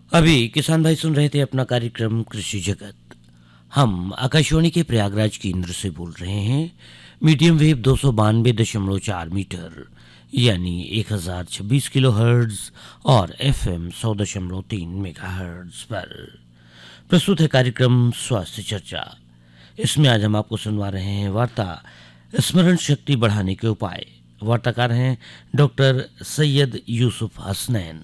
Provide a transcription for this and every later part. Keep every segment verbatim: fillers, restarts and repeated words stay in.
अभी किसान भाई सुन रहे थे अपना कार्यक्रम कृषि जगत। हम आकाशवाणी के प्रयागराज केंद्र से बोल रहे हैं। मीडियम वेव दो सौ बानवे दशमलव चार मीटर यानी एक हजार छब्बीस किलो हर्ट्ज और एफ एम सौ दशमलव तीन मेगा हर्ट्ज पर प्रस्तुत है कार्यक्रम स्वास्थ्य चर्चा। इसमें आज हम आपको सुनवा रहे हैं वार्ता स्मरण शक्ति बढ़ाने के उपाय। वार्ताकार हैं डॉक्टर सैयद यूसुफ हसनैन।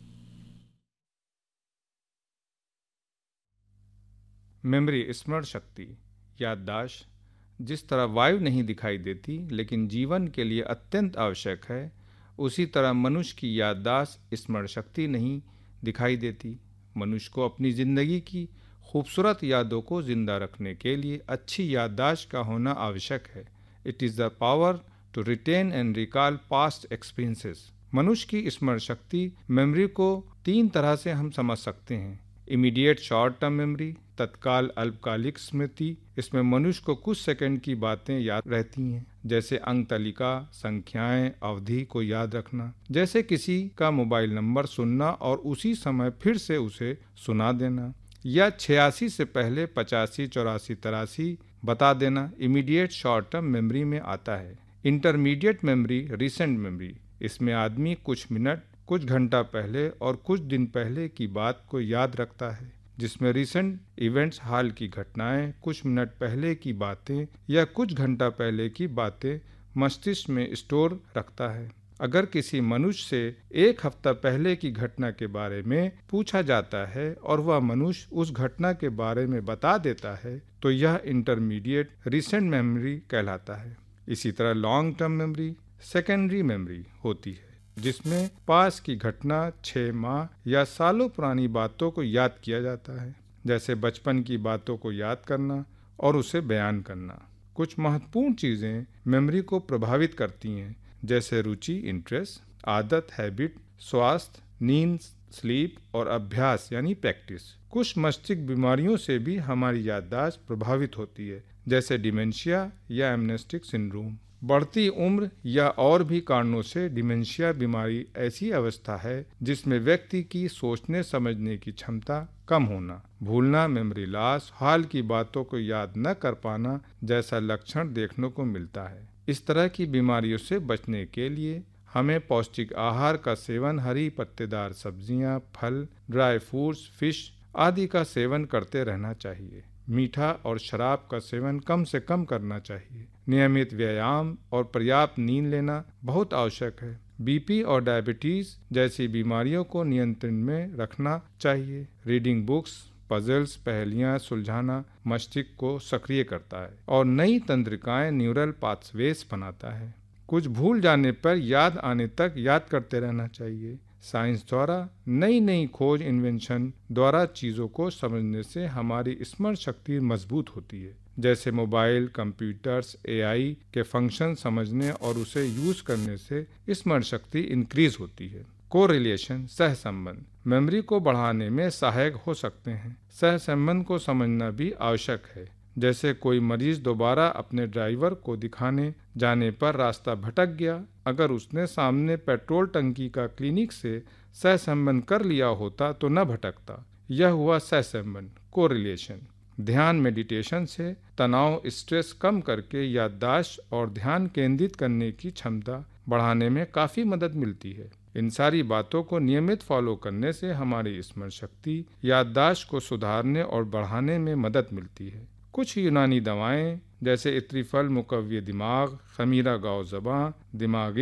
मेमोरी स्मरण शक्ति याददाश्त जिस तरह वायु नहीं दिखाई देती लेकिन जीवन के लिए अत्यंत आवश्यक है, उसी तरह मनुष्य की याददाश्त स्मरण शक्ति नहीं दिखाई देती। मनुष्य को अपनी ज़िंदगी की खूबसूरत यादों को जिंदा रखने के लिए अच्छी याददाश्त का होना आवश्यक है। It is the power to retain and recall past experiences. मनुष्य की स्मरण शक्ति मेमोरी को तीन तरह से हम समझ सकते हैं। इमीडिएट शॉर्ट टर्म मेमोरी, तत्काल अल्पकालिक स्मृति। इसमें मनुष्य को कुछ सेकंड की बातें याद रहती हैं, जैसे अंक तालिका, संख्याएं, अवधि को याद रखना। जैसे किसी का मोबाइल नंबर सुनना और उसी समय फिर से उसे सुना देना, या छियासी से पहले पचासी चौरासी तिरासी बता देना इमीडिएट शॉर्ट टर्म मेमोरी में आता है। Intermediate memory, recent memory. इसमें आदमी कुछ मिनट, कुछ घंटा पहले और कुछ दिन पहले की बात को याद रखता है, जिसमें रिसेंट इवेंट्स, हाल की घटनाएं, कुछ मिनट पहले की बातें या कुछ घंटा पहले की बातें मस्तिष्क में स्टोर रखता है। अगर किसी मनुष्य से एक हफ्ता पहले की घटना के बारे में पूछा जाता है और वह मनुष्य उस घटना के बारे में बता देता है, तो यह इंटरमीडिएट रिसेंट मेमोरी कहलाता है। इसी तरह long term memory, secondary memory होती है, जिसमें पास की घटना, छः माह या सालों पुरानी बातों को याद किया जाता है, जैसे बचपन की बातों को याद करना और उसे बयान करना। कुछ महत्वपूर्ण चीज़ें मेमोरी को प्रभावित करती हैं, जैसे रुचि, इंटरेस्ट, आदत, हैबिट, स्वास्थ्य, नींद, स्लीप और अभ्यास यानी प्रैक्टिस। कुछ मस्तिष्क बीमारियों से भी हमारी याददाश्त प्रभावित होती है, जैसे डिमेंशिया या एमनेस्टिक सिंड्रोम। बढ़ती उम्र या और भी कारणों से डिमेंशिया बीमारी ऐसी अवस्था है जिसमें व्यक्ति की सोचने समझने की क्षमता कम होना, भूलना, मेमोरी लॉस, हाल की बातों को याद न कर पाना जैसा लक्षण देखने को मिलता है। इस तरह की बीमारियों से बचने के लिए हमें पौष्टिक आहार का सेवन, हरी पत्तेदार सब्जियां, फल, ड्राई फ्रूट्स, फिश आदि का सेवन करते रहना चाहिए। मीठा और शराब का सेवन कम से कम करना चाहिए। नियमित व्यायाम और पर्याप्त नींद लेना बहुत आवश्यक है। बीपी और डायबिटीज जैसी बीमारियों को नियंत्रण में रखना चाहिए। रीडिंग बुक्स, पजल्स, पहेलियां सुलझाना मस्तिष्क को सक्रिय करता है और नई तंत्रिकाएं, न्यूरल पाथवेज बनाता है। कुछ भूल जाने पर याद आने तक याद करते रहना चाहिए। साइंस द्वारा नई नई खोज, इन्वेंशन द्वारा चीज़ों को समझने से हमारी स्मरण शक्ति मजबूत होती है, जैसे मोबाइल, कंप्यूटर्स, एआई के फंक्शन समझने और उसे यूज करने से स्मरण शक्ति इंक्रीज होती है। कोरिलेशन, सहसंबंध मेमोरी को बढ़ाने में सहायक हो सकते हैं। सहसंबंध को समझना भी आवश्यक है, जैसे कोई मरीज दोबारा अपने ड्राइवर को दिखाने जाने पर रास्ता भटक गया, अगर उसने सामने पेट्रोल टंकी का क्लिनिक से सहसंबंध कर लिया होता तो न भटकता। यह हुआ सहसंबंध, कोरिलेशन। ध्यान, मेडिटेशन से तनाव, स्ट्रेस कम करके याददाश्त और ध्यान केंद्रित करने की क्षमता बढ़ाने में काफ़ी मदद मिलती है। इन सारी बातों को नियमित फॉलो करने से हमारी स्मरण शक्ति, याददाश्त को सुधारने और बढ़ाने में मदद मिलती है। कुछ यूनानी दवाएं जैसे इत्रिफल मुकव्वे दिमाग, खमीरा गाओ ज़बां, दिमागी